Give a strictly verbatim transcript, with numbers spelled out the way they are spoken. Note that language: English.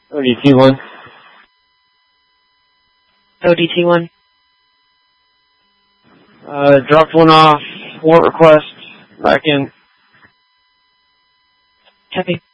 O D T one. O D T one. Uh, dropped one off. Warrant request. Back in. Copy.